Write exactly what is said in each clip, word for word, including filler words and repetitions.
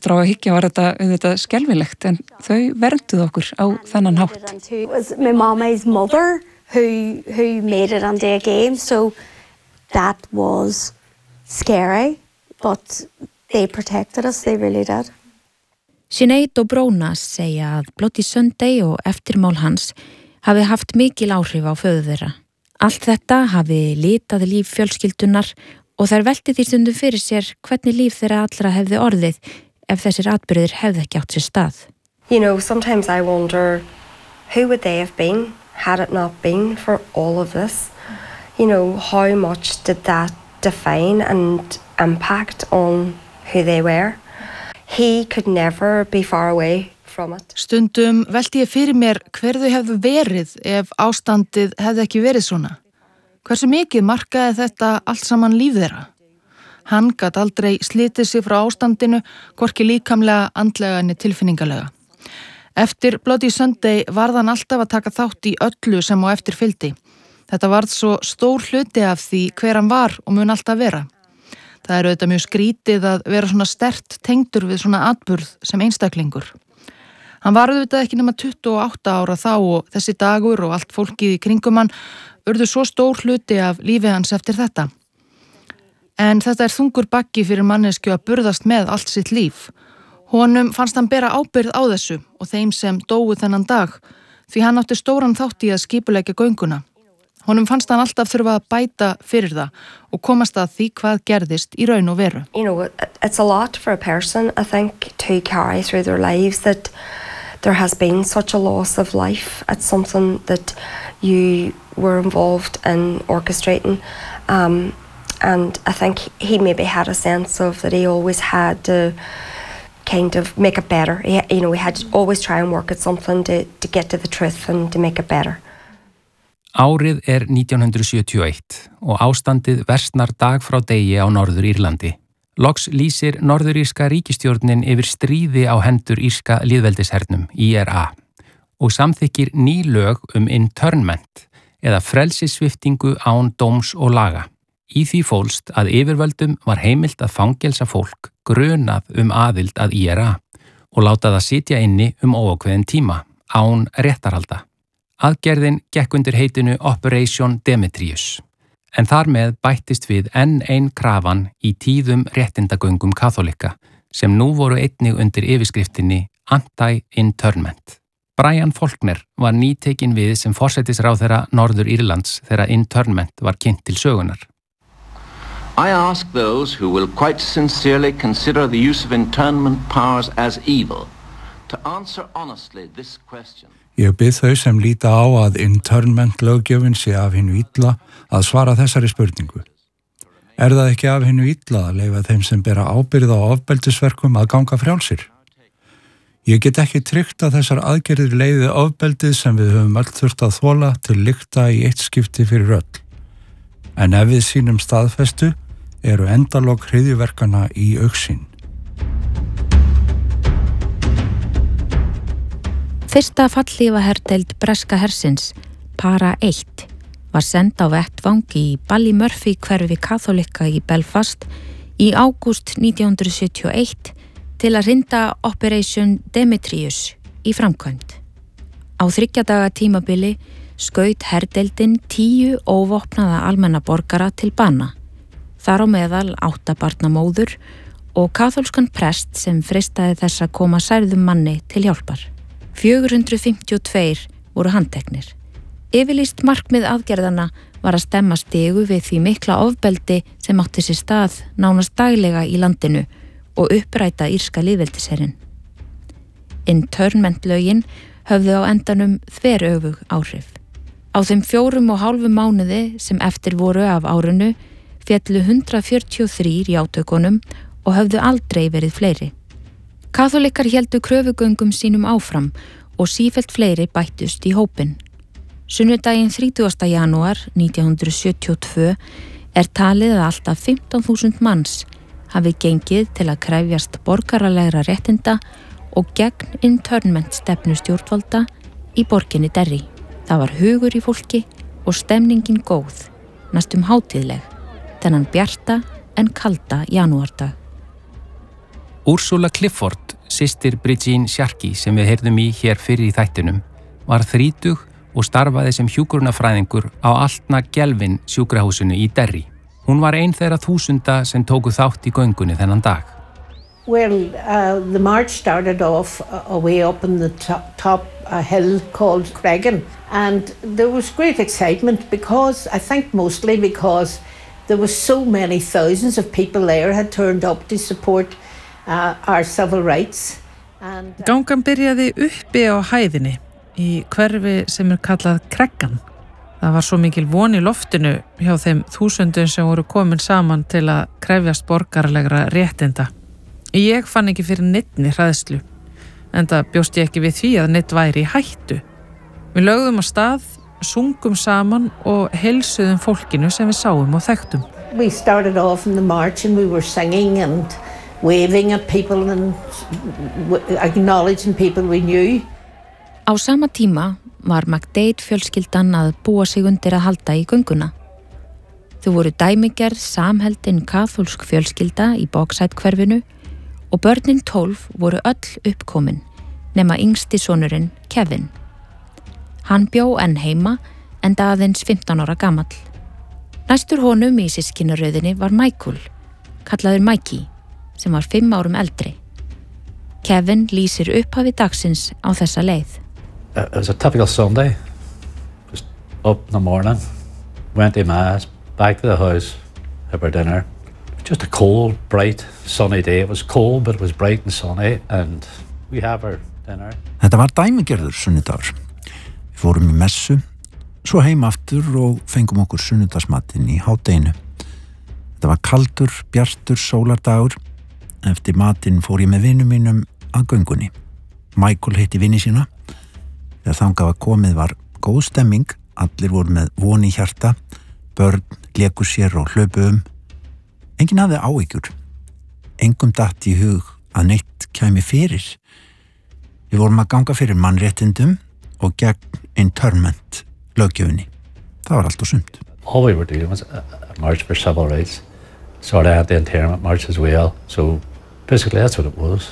aftur á að hyggja var þetta, þetta skelfilegt en þau vernduðu okkur á þennan hátt. It was my mommy's mother who, who made it onto a game, so that was scary, but they protected us, they really did. Sinead og Brónas segja að Bloody Sunday og eftirmál hans hafi haft mikil áhrif á föður þeirra. Allt þetta hafi litað líf fjölskyldunar og þær velti því stundum fyrir sér hvernig líf þeirra allra hefði orðið ef þessir atburðir hefði ekki átt sér stað. You know, sometimes I wonder who would they have been had it not been for all of this? You know, how much did that define and impact on who they were? He could never be far away from it. Stundum velti ég fyrir mér hver þau hefðu verið ef ástandið hefði ekki verið svona. Hversu mikið markaði þetta allt saman líf þeirra? Hann gat aldrei slitið sig frá ástandinu, hvorki líkamlega, andlega en tilfinningalega. Eftir Bloody Sunday varð hann alltaf að taka þátt í öllu sem á eftir fylgdi. Þetta varð svo stór hluti af því hver hann var og mun alltaf vera. Það er auðvitað mjög skrítið að vera svona sterkt tengdur við svona atburð sem einstaklingur. Hann var auðvitað ekki nema tuttugu og átta ára þá og þessi dagur og allt fólkið í kringum hann urðu svo stór hluti af lífi hans eftir þetta. En þetta er þungur baggi fyrir manneskju að burðast með allt sitt líf. Honum fannst hann bera ábyrgð á þessu og þeim sem dóu þennan dag, því hann átti stóran þátt í að skipuleggja gönguna. Honum fannst hann alltaf þurfa að bæta fyrir það og komast að því hvað gerðist í raun og veru. You know, it's a lot for a person, I think, to carry through their lives that there has been such a loss of life. It's something that you were involved in orchestrating. Um, and I think he maybe had a sense of that he always had to kind of make it better. He, you know, he had to always try and work at something to, to get to the truth and to make it better. Árið er nítján hundruð sjötíu og eitt og ástandið versnar dag frá degi á Norður Írlandi. Loks lýsir norðurírska ríkisstjórnin yfir stríði á hendur írska lýðveldishernum I R A og samþykkir ný lög um internment eða frelsissviptingu án dóms og laga. Í því fólst að yfirvöldum var heimilt að fangelsa fólk grunað um aðild að I R A og láta það sitja inni um óákveðinn tíma án réttarhalda. Aðgerðin gekk undir heitinu Operation Demetrius, en þar með bættist við enn ein krafan í tíðum réttindagöngum kaþólika sem nú voru einnig undir yfirskriftinni Anti-Internment. Brian Faulkner var nýtekinn við sem forsætisráðherra Norður Írlands þegar internment var kynnt til sögunar. I ask those who will quite sincerely consider the use of internment powers as evil to answer honestly this question. Ég bið þau sem líta á að internment löggjöfin sé af hinu illa að svara þessari spurningu. Er það ekki af hinu illa að leyfa þeim sem bera ábyrgð á ofbeldisverkum að ganga frjálsir? Ég get ekki tryggt að þessar aðgerðir leiði ofbeldið sem við höfum öll þurft að þola til lykta í eitt skipti fyrir öll. En ef við sýnum staðfestu eru endalok hryðjuverkana í augsýn. Fyrsta fallhlífaherdeild breska hersins, Para eitt, var send á vettvang í Ballymurphy hverfi kaþólika í Belfast í ágúst nítján hundruð sjötíu og eitt til að hrinda Operation Demetrius í framkvæmd. Á þriggja daga tímabili skaut herdeildin tíu óvopnaða almenna borgara til bana, þar á meðal átta barna móður og kaþólskan prest sem freistaði þess að koma særðum manni til hjálpar. fjögur hundruð fimmtíu og tvö voru handteknir. Yfirlýst markmið aðgerðana var að stemma stigu við því mikla ofbeldi sem átti sér stað nánast daglega í landinu og uppræta írska lýðveldisherinn. Internment lögin höfðu á endanum þveröfug áhrif. Á þeim fjórum og hálfu mánuði sem eftir voru af árinu féllu hundrað fjörutíu og þrír í átökunum og höfðu aldrei verið fleiri. Kaþólikar héldu kröfugöngum sínum áfram og sífellt fleiri bættust í hópinn. Sunnudaginn þrítugasta janúar nítján hundruð sjötíu og tvö er talið að alltaf fimmtán þúsund manns hafi gengið til að krefjast borgaralegra réttinda og gegn internment stefnu stjórnvalda í borginni Derry. Það var hugur í fólki og stemningin góð, næstum hátíðleg, þennan bjarta en kalda janúardag. Úrsula Clifford, systir Bridgine Sharkey sem við heyrðum í hér fyrir í þættinum, var þrítug og starfaði sem hjúkrunarfræðingur á Altna Gelvin sjúkrahúsinu í Derry. Hún var ein þeirra þúsunda sem tóku þátt í göngunni þennan dag. Well, uh, the march started off uh, away up on the top, top uh, hill called Cregan, and there was great excitement because, I think mostly because there were so many thousands of people there had turned up to support uh, our civil rights. And, uh, Gangan byrjaði uppi á hæðinni í hverfi sem er kallað Cregan. Það var svo mikil von í loftinu hjá þeim þúsundum sem voru komin saman til að krefjast borgaralegra réttinda. Ég fann ekki fyrir neittni hræðslu, enda bjóst ég ekki við því að neitt væri í hættu. Við lögðum á stað, sungum saman og heilsuðum fólkinu sem við sáum og þekktum. We started off in the march and we were singing and waving at people and acknowledging people we knew. Á sama tíma var McDade fjölskyldan að búa sig undir að halda í gönguna. Þau voru dæmigerð samheldin kaþólsk fjölskylda í Bogside hverfinu og börnin tólf voru öll uppkomin nema yngsti sonurinn Kevin. Hann bjó enn heima enda aðeins fimmtán ára gamall. Næstur honum í systkinaröðinni var Michael, kallaður Mikey, sem var fimm árum eldri. Kevin lýsir upphafi dagsins á þessa leið. It was a typical Sunday. Just up in the morning, went to mass, back to the house, had our dinner. Just a cold, bright, sunny day. It was cold, but it was bright and sunny, and we have our dinner. Þetta var dæmigerður sunnudagur. Við fórum í messu, svo heim aftur og fengum okkur sunnudagsmatinn í hádeginu. Þetta var kaldur, bjartur sólardagur. Eftir matinn fór ég með vinum mínum að göngunni. Michael hitti vini sína. Þegar þangað var komið var góð stemming, allir voru með von í hjarta, börn léku sér og hlaupu um. Enginn hafði áhyggjur. Engum datt í hug að neitt kæmi fyrir. Við vorum að ganga fyrir mannréttindum og gegn internment löggjöfinni. Það var allt og sumt. All we were doing was a, a march for civil rights. Sort of had the internment march as well. So basically that's what it was.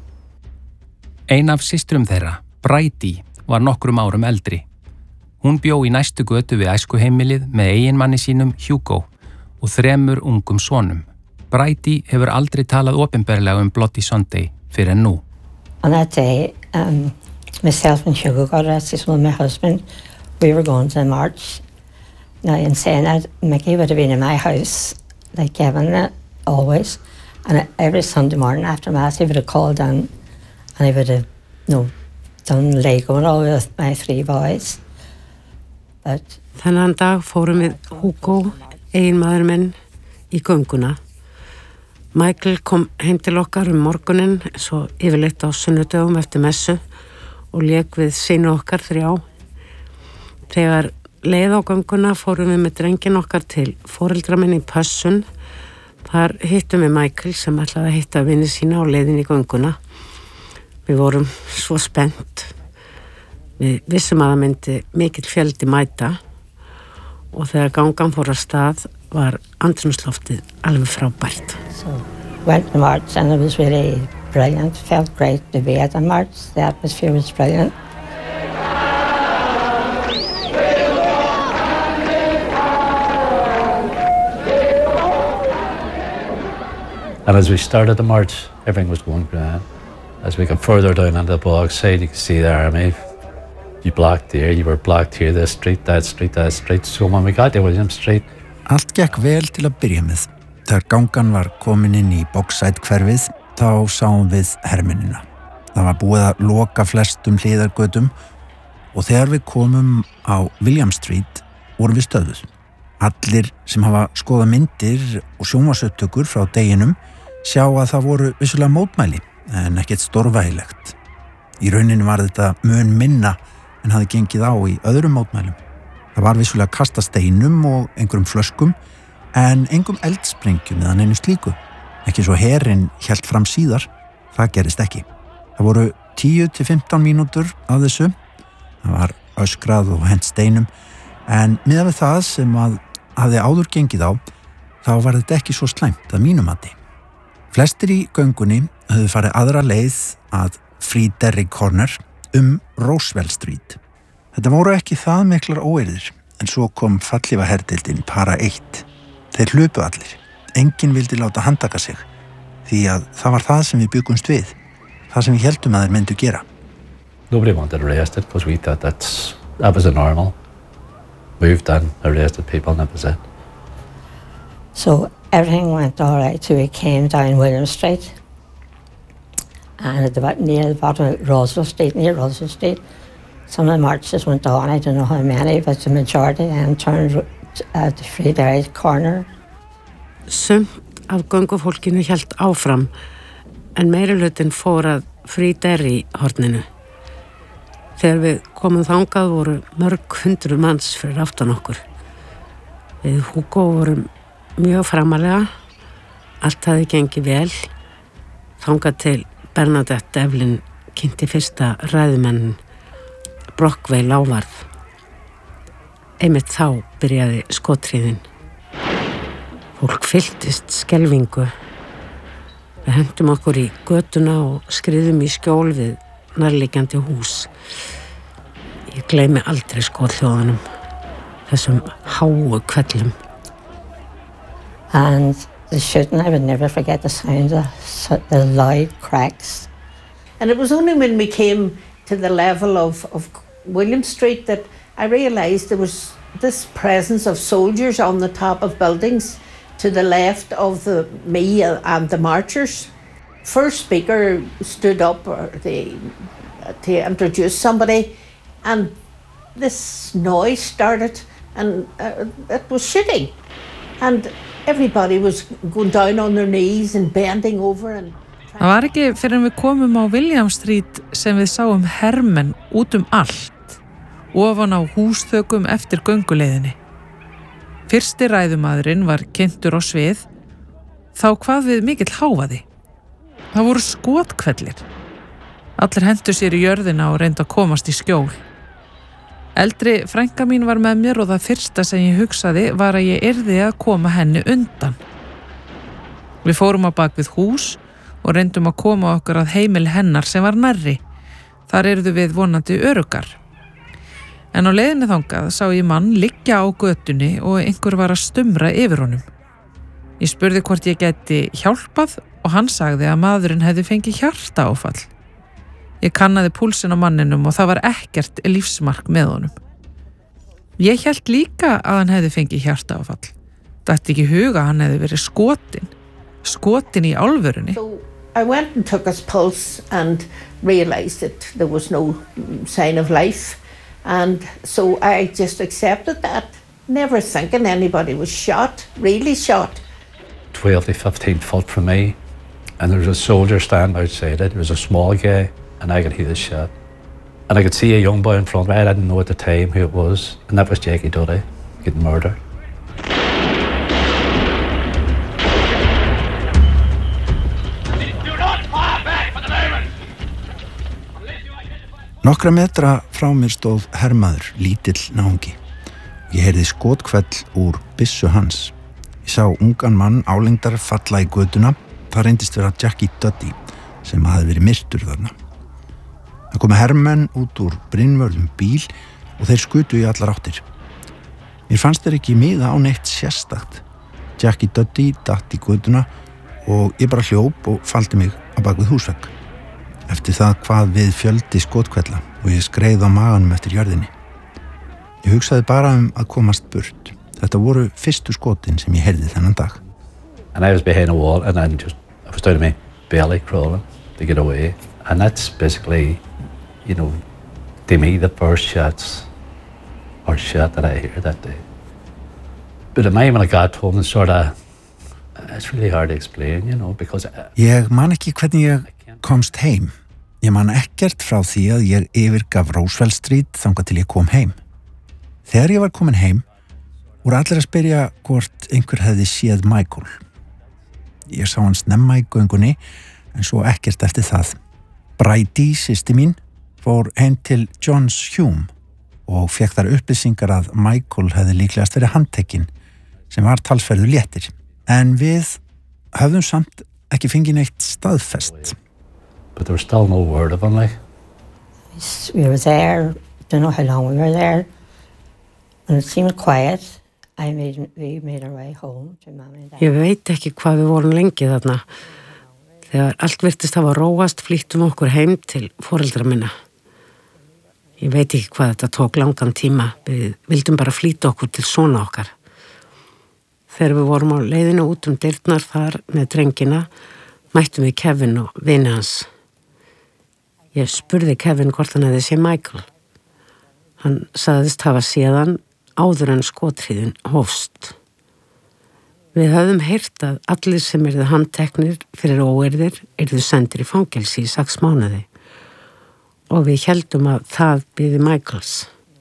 Ein af systrum þeirra, Bridie, var nokkrum árum eldri. Hún bjó í næstu götu við æskuheimilið með eiginmanni sínum Hugo og þremur ungum sonum. Bridie hefur aldrei talað opinberlega um Bloody Sunday fyrir en nú. On that day, um, myself and Hugo got arrested with my husband. We were going to the march. Now, in saying that, Mickey would have been in my house, like Kevin, uh, always. And every Sunday morning after Mass, he would have called down and he would have, you know, done Lego and all with my three boys. But Þennan dag fórum við Hugo, eiginmaður minn, í gönguna. Michael kom heim til okkar um morgunin, svo yfirleitt á sunnudögum eftir messu og lék við syni okkar þrjá. Þegar leið á gönguna fórum við með drengin okkar til foreldra minn í Pössun. Þar hittum við Michael sem ætlaði að hitta vini sína á leiðin í gönguna. Við vorum svo spennt. Við vissum að það myndi mikill fjöldi mæta og þegar gangan fór að stað var andrúmsloftið alveg frábært. So went to march and it was really brilliant. Felt great to be at the march. The atmosphere was brilliant. And as we started the march, everything was going grand. As we got further down into the bog side, you could see the army. You blocked there, you were blocked here, this street, that street, that street. So when we got to William Street... Allt gekk vel til að byrja með. Þegar gangan var komin inn í Bogside hverfið, þá sáum við hermennina. Það var búið að loka flestum hliðargötum og þegar við komum á William Street vorum við stöðuð. Allir sem hafa skoðað myndir og sjónvarpsupptökur frá deginum sjá að það voru vissulega mótmæli en ekkert stórvægilegt. Í rauninni var þetta mun minna en hafði gengið á í öðrum mótmælum. Það var vissulega að kasta steinum og einhverjum flöskum en engum eldsprengjum eða neinu slíku. Ekki svo herinn hélt fram síðar, það gerist ekki. Það voru tíu til fimmtán mínútur af þessu. Það var öskrað og hent steinum en miðað við það sem að hafði áður gengið á, þá var þetta ekki svo slæmt að mínu mati. Flestir í göngunni höfðu farið aðra leið að Friedrich Corner um Roosevelt Street. Þetta voru ekki það miklar óeirðir, en svo kom fallífa herdeildin para eitt. Þeir hlupu allir. Enginn vildi láta handtaka sig, því að það var það sem við byggumst við, það sem við heldum að þeir myndu gera. Nobody wanted arrested because we thought that's, that was a normal. Moved and arrested people and that was it. So everything went all right till we came down William Street. And at the, near the bottom of Roosevelt Street, near Roosevelt Street, some of the marches went on, I don't know how many, but the majority then turned uh, to Friedrich Corner. Sumt af göngufólkinu hélt áfram, en meirihlutinn fór að Friedrich horninu. Þegar við komum þangað voru mörg hundru manns fyrir aftan okkur. Við Hugo vorum mjög framalega, allt hafði gengið vel, þangað til Bernadette Devlin kynnti fyrsta ræðumennin Brockway lávarð. Einmitt þá byrjaði skothríðin. Fólk fylltist skelfingu. Við hendum okkur í götuna og skriðum í skjól við nærliggjandi hús. Ég gleymi aldrei skothjóðunum, þessum háu hvellum. And the shooting, I would never forget the sound of the loud cracks. And it was only when we came to the level of, of William Street that I realised there was this presence of soldiers on the top of buildings to the left of the me and the marchers. First speaker stood up or they, to introduce somebody, and this noise started, and uh, it was shooting. And everybody was going down on their knees and bending over. And það var ekki fyrir en við komum á William Street sem við sáum hermenn út um allt, ofan á húsþökum eftir gönguleiðinni. Fyrsti ræðumadurinn var kynntur á svið, þá hvað við mikill hávaði. Það voru skotkvellir. Allir hentu sér í jörðina og reyndu að komast í skjól. Eldri frænka mín var með mér og það fyrsta sem ég hugsaði var að ég yrði að koma henni undan. Við fórum á bak við hús og reyndum að koma okkur að heimil hennar sem var nærri. Þar yrðu við vonandi öruggar. En á leiðinni þangað sá ég mann liggja á götunni og einhver var að stumra yfir honum. Ég spurði hvort ég gæti hjálpað og hann sagði að maðurinn hefði fengið hjartaáfall. Ég kannaði púlsinn á manninum og það var ekkert lífsmark með honum. Ég hélt líka að hann hefði fengið hjartaáfall. Datt ekki í huga að hann hefði verið skotin. Skotin í álfurunni. So I went and took his pulse and realised that there was no sign of life. And so I just accepted that, never thinking anybody was shot, really shot. twelve to fifteen foot from me, and there was a soldier standing outside it. There was a small guy, and I could hear the shot. And I could see a young boy in front of me. I didn't know at the time who it was, and that was Jackie Duddy getting murdered. Nokkra metra frá mér stóð hermaður, lítill náungi. Ég heyrði skotkvell úr byssu hans. Ég sá ungan mann álengdar falla í götuna. Það reyndist vera Jackie Duddy sem hafði verið myrtur þarna. Það komu hermenn út úr brinnvörðum bíl og þeir skutu í allar áttir. Mér fannst þeir ekki miða á neitt sérstakt. Jackie Duddy datt í götuna og ég bara hljóp og faldi mig á bak við húsvegg. Eftir það hvað við fjöldi skotkvella og ég skreið á maganum eftir jörðinni. Ég hugsaði bara um að komast burt. Þetta voru fyrstu skotin sem ég heyrði þennan dag. And I was behind a wall and then just, I was down to my belly crawling to get away. And that's basically, you know, to me the first shots or shot that I hear that day. But at my when I got home and sort of, it's really hard to explain, you know, because... Ég man ekki hvernig ég komst heim. Ég man ekkert frá því að ég yfirgaf Roosevelt Street þangað til ég kom heim. Þegar ég var komin heim, voru allir að spyrja hvort einhver hefði séð Michael. Ég sá hann snemma í göngunni, en svo ekkert eftir það. Bridie, systir mín, fór heim til Johns Hume og fekk þar upplýsingar að Michael hefði líklegast verið handtekinn, sem var talsverður léttir. En við höfðum samt ekki fengið neitt staðfest. But there was still no word of him, like. We were there, don't know how long we were there, and it seemed quiet. I made, we made our way home to Mommy and Dad. Ég veit ekki hvað við vorum lengi þarna. Þegar allt virtist hafa róast, flýttum okkur heim til foreldra minna. Ég veit ekki hvað þetta tók langan tíma. Við vildum bara flýta okkur til svona okkar. Þegar við vorum á leiðinu út um dyrnar þar með drengina, mættum við Kevin og vini hans. Ég spurði Kevin hvort hann hefði séð Michael. Hann sagðist hafa séð hann áður en skothríðin hófst. Við höfðum heyrt að allir sem yrðu handteknir fyrir óeirðir yrðu sendir í fangelsi í sex mánuði. Og við heldum að það byði Michaels.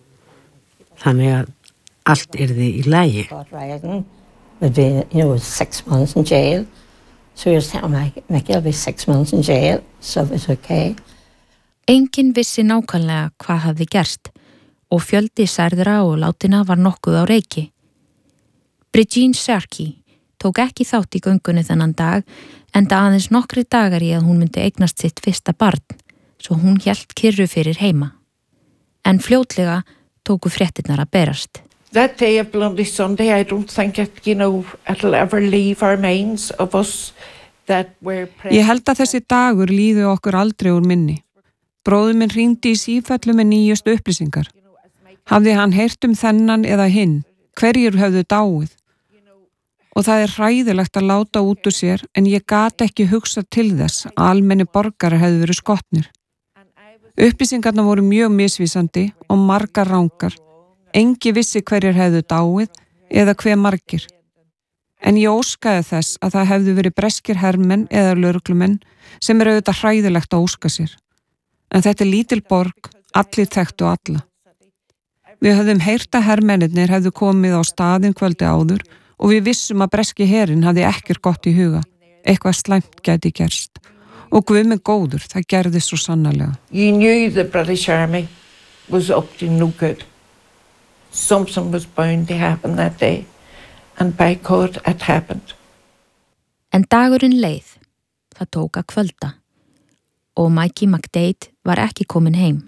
Þannig að allt yrði í lagi. Would be, you know, six months in jail. So we were saying, oh, Mickey will be six months in jail, so it was okay. Enginn vissi nákvæmlega hvað hafði gerst og fjöldi særðra og látina var nokkuð á reiki. Brigitte Sharkey tók ekki þátt í göngunni þennan dag enda aðeins nokkri dagar í að hún myndi eignast sitt fyrsta barn, svo hún hélt kyrru fyrir heima. En fljótlega tóku fréttirnar að berast. That day of Bloody Sunday, I don't think it, you know, it'll ever leave our minds of us that were... Ég held að þessi dagur líði okkur aldrei úr minni. Bróður minn hringdi í sífellu með nýjustu upplýsingar. Hafði hann heyrt um þennan eða hinn, hverjir höfðu dáið. Og það er hræðilegt að láta út úr sér, en ég gat ekki hugsa til þess að almenni borgarar hefðu verið skotnir. Upplýsingarna voru mjög misvísandi og margar rangar. Engi vissi hverjir hefðu dáið eða hver margir. En ég óskaði þess að það hefðu verið breskir hermenn eða lögreglumenn sem er auðvitað hræðilegt að óska sér. En þetta er lítil borg, allir þekktu alla. Við höfðum heyrt að hermennirnir hefðu komið á staðinn kvöldi áður og við vissum að breski herinn hafði ekkert gott í huga. Eitthvað slæmt gæti gerst. Og Guð minn góður, það gerðist svo sannarlega. You knew the British Army was up to no good. Something was bound to happen that day, and by God it happened. En dagurinn leið, það tók að kvölda, og Mikey McDade var ekki komin heim.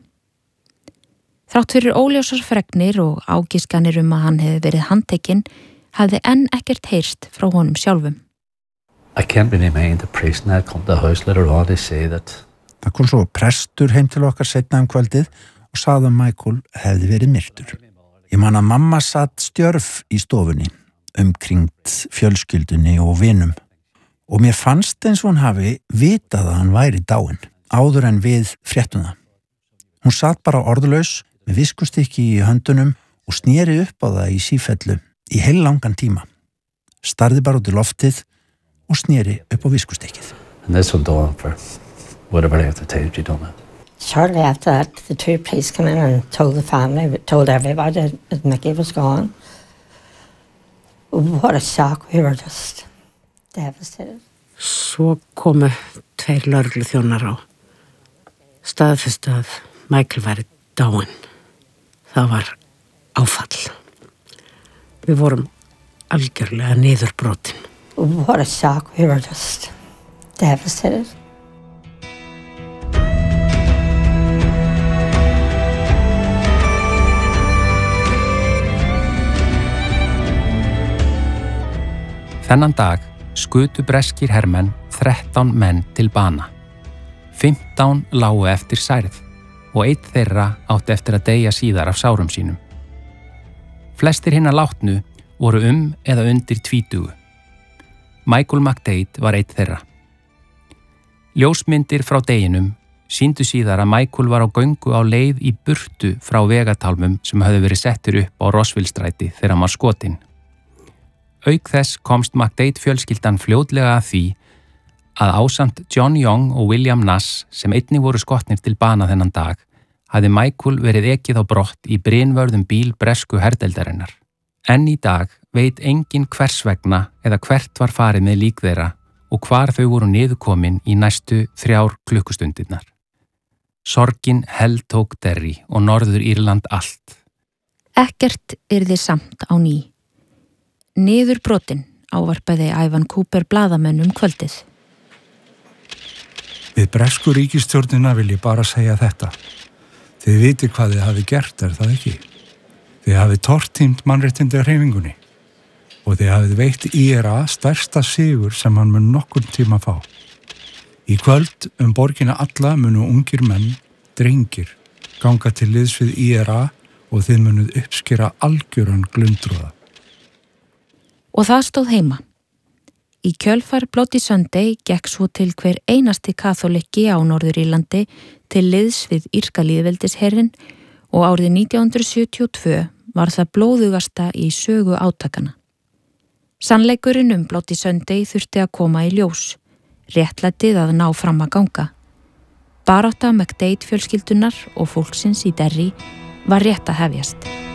Þrátt fyrir óljósar fregnir og ágiskanir um að hann hefði verið handtekinn, hafði enn ekkert heyrst frá honum sjálfum. I can't really mind the priest and I come to the house later on to say that. Það kom svo prestur heim til okkar seinna um kvöldið og sagði að Michael hefði verið myrtur. Ég man að mamma satt stjörf í stofunni, umkringt fjölskyldunni og vinum. Og mér fannst eins og hún hafi vitað að hann væri dáinn, áður en við fréttum það. Hún satt bara orðlaus með viskustykki í höndunum og sneri upp á það í sífellu í heil langan tíma. Starði bara út í loftið og sneri upp á viskustykkið. And this went on for whatever length of time you done it. Shortly after that, the two police came in and told the family, told everybody that Mickey was gone. What a shock, we were just devastated. Svo komu tveir lögregluþjónar á staðfestu að Michael væri dáinn. Það var áfall. Við vorum algjörlega niðurbrotin. What a shock, we were just devastated. Þennan dag skutu breskir hermenn þrettán menn til bana. fimmtán lágu eftir særð og einn þeirra átti eftir að deyja síðar af sárum sínum. Flestir hinna látnu voru um eða undir tvítugu. Michael McDade var einn þeirra. Ljósmyndir frá deginum sýndu síðar að Michael var á göngu á leið í burtu frá vegatálmum sem höfðu verið settir upp á Rossville-stræti þegar hann var skotinn. Auk þess komst McDade fjölskyldan fljótlega að því að ásamt John Young og William Nass sem einnig voru skotnir til bana þennan dag hafði Michael verið ekið á brott í brynvörðum bíl bresku herdeildarinnar. Enn í dag veit enginn hvers vegna eða hvert var farið með lík þeirra og hvar þau voru niðurkomin í næstu þrjár klukkustundirnar. Sorgin heltók Derry og Norður Írland allt. Ekkert yrði samt á ný. Niðurbrotin ávarpaði Ivan Cooper blaðamenn um kvöldið. Við bresku ríkisstjórnina vil ég bara segja þetta. Þið viti hvað þið hafi gert, er það ekki? Þið hafi tortímt mannréttindi hreyfingunni og þið hafið veitt I R A stærsta sigur sem hann mun nokkurn tíma fá. Í kvöld um borgina alla munu ungir menn, drengir, ganga til liðs við I R A og þið munuð uppskera algjöran glundrúða. Og það stóð heima. Í kjölfar Bloody Sunday gekk svo til hver einasti kaþólikki á Norður-Írlandi til liðs við írska lýðveldisherinn og árið nítján hundruð sjötíu og tvö var það blóðugasta í sögu átakana. Sannleikurinn um Bloody Sunday þurfti að koma í ljós, réttlætið að ná fram að ganga. Barátta McDade fjölskyldunar og fólksins í Derry var rétt að hefjast.